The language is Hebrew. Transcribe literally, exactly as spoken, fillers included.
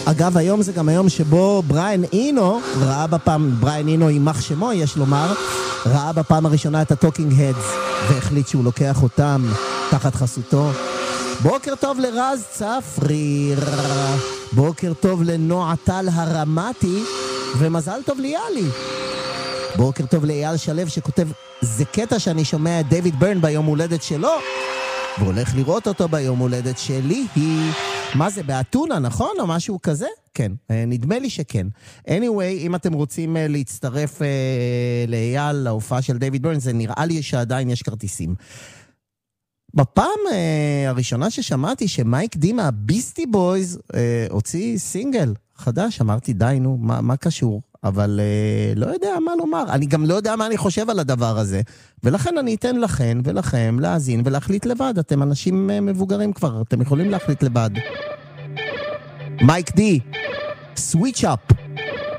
אגב, היום זה גם היום שבו בריין אינו ראה בפעם, בריין אינו יימח שמו, יש לומר, ראה בפעם הראשונה את הטוקינג הדס, והחליט שהוא לוקח אותם תחת חסותו. בוקר טוב לרז צפריר, בוקר טוב לנועה טל הרמתי, ומזל טוב ליאלי. בוקר טוב לאייל שלב שכותב, זה קטע שאני שומע את דיוויד ברן ביום הולדת שלו, והולך לראות אותו ביום הולדת שלי. היא, מה זה, באתונה, נכון? או משהו כזה? כן, נדמה לי שכן. anyway, אם אתם רוצים להצטרף לאייל, להופעה של דיוויד ברן, זה נראה לי שעדיין יש כרטיסים. בפעם אה, הראשונה ששמעתי שמייק די מהביסטי בויז אה, הוציא סינגל חדש, אמרתי די נו, מה, מה קשור? אבל אה, לא יודע מה לומר, אני גם לא יודע מה אני חושב על הדבר הזה, ולכן אני אתן לכם ולכם להאזין ולהחליט לבד, אתם אנשים אה, מבוגרים כבר, אתם יכולים להחליט לבד. מייק די, סוויץ' אפ.